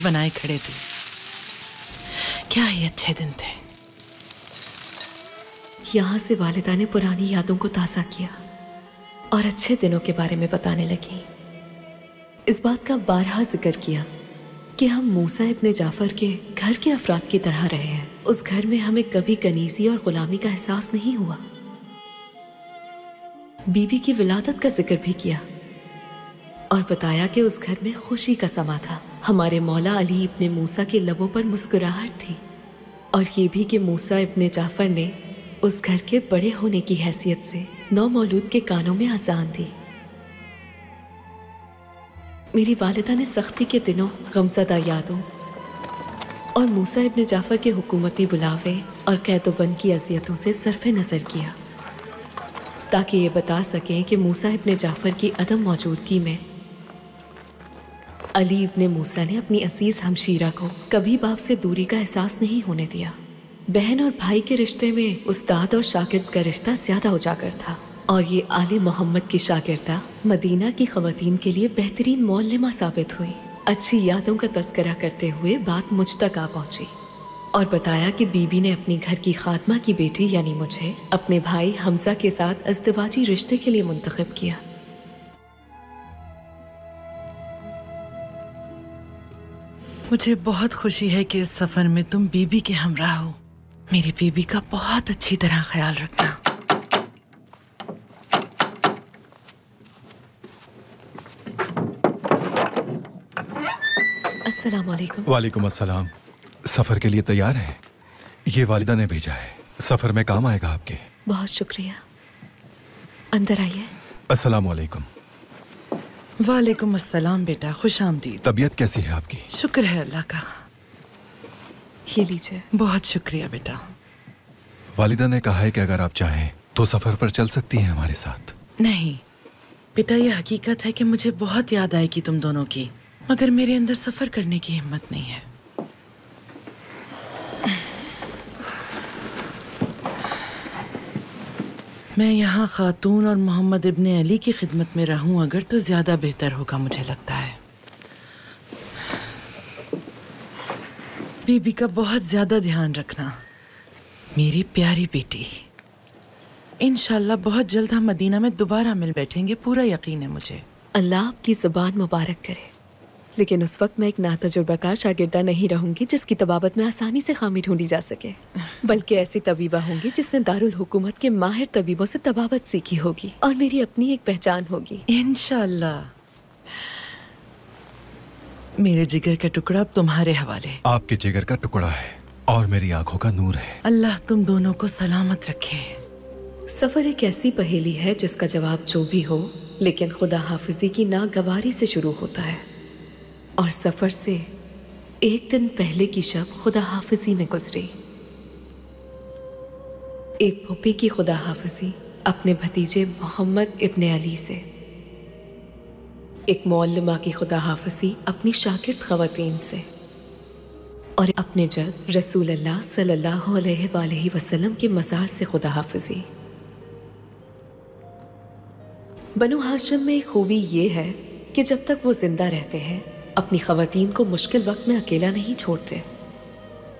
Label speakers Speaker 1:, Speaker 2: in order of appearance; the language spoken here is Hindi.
Speaker 1: बनाए खड़े थे। क्या ही अच्छे दिन थे।
Speaker 2: यहाँ से वालिदा ने पुरानी यादों को ताज़ा किया और अच्छे दिनों के बारे में बताने लगी। इस बात का बारहा जिक्र किया कि हम मूसा इब्ने जाफर के घर के अफराद की तरह रहे हैं। उस घर में हमें कभी कनीज़ी और गुलामी का एहसास नहीं हुआ। बीबी की विलादत का जिक्र भी किया और बताया कि उस घर में खुशी का समा था। हमारे मौला अली इब्ने मूसा के लबों पर मुस्कुराहट थी और ये भी कि मूसा इब्ने जाफर ने उस घर के बड़े होने की हैसियत से नौमौलूद के कानों में अजान दी। मेरी वालिदा ने सख्ती के दिनों गमज़दा यादों और मूसा इब्ने जाफर के हुकूमती बुलावे और कैदोबंद की अजियतों से सरफ़े नज़र किया ताकि ये बता सकें कि मूसा इब्ने जाफर की अदम मौजूदगी में अली इब्ने मूसा ने अपनी अजीज हमशीरा को कभी बाप से दूरी का एहसास नहीं होने दिया। बहन और भाई के रिश्ते में उस्ताद और शागिर्द का रिश्ता ज्यादा उजागर था और ये आले मोहम्मद की शागिर्दा मदीना की ख़वातीन के लिए बेहतरीन मौल्लिमा साबित हुई। अच्छी यादों का तस्करा करते हुए बात मुझ तक आ पहुंची और बताया कि बीबी ने अपनी घर की खादमा की बेटी यानी मुझे अपने भाई हमजा के साथ अज़दवाजी रिश्ते के लिए मुंतखब किया।
Speaker 1: मुझे बहुत खुशी है कि इस सफर में तुम बीबी के हमरा हो। मेरी बीबी का बहुत अच्छी तरह ख्याल रखना।
Speaker 2: अस्सलाम वालेकुम।
Speaker 3: वालेकुम अस्सलाम। सफर के लिए तैयार हैं? ये वालिदा ने भेजा है, सफर में काम आएगा आपके।
Speaker 2: बहुत शुक्रिया। अंदर आइए।
Speaker 3: अस्सलाम वालेकुम।
Speaker 1: वालेकुम अस्सलाम बेटा, खुश आमदीद।
Speaker 3: तबीयत कैसी है आपकी?
Speaker 1: शुक्र है अल्लाह का।
Speaker 2: ये लीजिए।
Speaker 1: बहुत शुक्रिया बेटा।
Speaker 3: वालिदा ने कहा है कि अगर आप चाहें तो सफर पर चल सकती हैं हमारे साथ।
Speaker 1: नहीं बेटा, ये हकीकत है कि मुझे बहुत याद आएगी तुम दोनों की, मगर मेरे अंदर सफर करने की हिम्मत नहीं है। मैं यहाँ खातून और मोहम्मद इब्ने अली की खिदमत में रहूं अगर तो ज्यादा बेहतर होगा, मुझे लगता है। बीबी का बहुत ज्यादा ध्यान रखना मेरी प्यारी बेटी। इंशाल्लाह बहुत जल्द हम मदीना में दोबारा मिल बैठेंगे, पूरा यकीन है मुझे।
Speaker 2: अल्लाह आपकी ज़बान मुबारक करे, लेकिन उस वक्त मैं एक नातजुर्बाकार शागिर्दा नहीं रहूंगी जिसकी तबाबत में आसानी से खामी ढूंढी जा सके, बल्कि ऐसी तबीबा होंगी जिसने दारुल हुकूमत के माहिर तबीबों से तबाबत सीखी होगी और मेरी अपनी एक पहचान होगी
Speaker 1: इंशाल्लाह। मेरे जिगर का टुकड़ा अब तुम्हारे हवाले।
Speaker 3: आपके जिगर का टुकड़ा है और मेरी आंखों का नूर है।
Speaker 1: अल्लाह तुम दोनों को सलामत रखे।
Speaker 2: सफर एक ऐसी पहेली है जिसका जवाब जो भी हो, लेकिन खुदा हाफिजी की नागवारी से शुरू होता है और सफर से एक दिन पहले की शब खुदा हाफिजी में गुजरी। एक फूफी की खुदा हाफिजी अपने भतीजे मोहम्मद इब्ने अली से, एक मौल्लिमा की खुदा हाफिजी अपनी शागिर्द ख़वातीन से और अपने जद रसूल अल्लाह सल्लल्लाहु अलैहि वसल्लम के मज़ार से खुदा हाफिजी। बनु हाशिम में एक खूबी ये है कि जब तक वो जिंदा रहते हैं अपनी ख़वातीन को मुश्किल वक्त में अकेला नहीं छोड़ते।